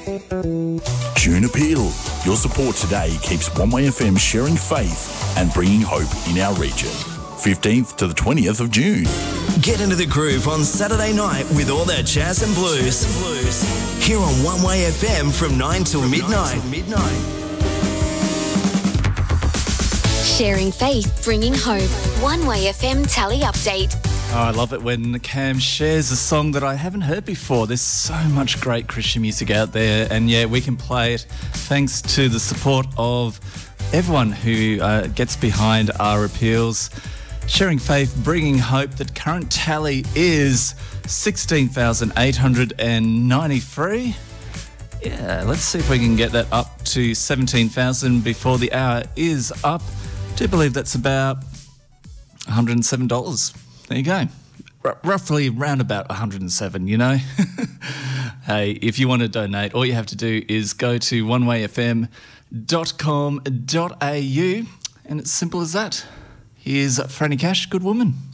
June Appeal. Your support today keeps One Way FM sharing faith and bringing hope in our region. 15th to the 20th of June. Get into the groove on Saturday night with all that jazz and blues. Here on One Way FM from 9 till midnight. Sharing faith, bringing hope. One Way FM Tally Update. Oh, I love it when Cam shares a song that I haven't heard before. There's so much great Christian music out there, and yeah, we can play it thanks to the support of everyone who gets behind our appeals. Sharing faith, bringing hope. The current tally is 16,893. Yeah, let's see if we can get that up to 17,000 before the hour is up. I do believe that's about $107. There you go. Roughly around about 107, you know. Hey, if you want to donate, all you have to do is go to onewayfm.com.au, and it's simple as that. Here's Franny Cash, Good Woman.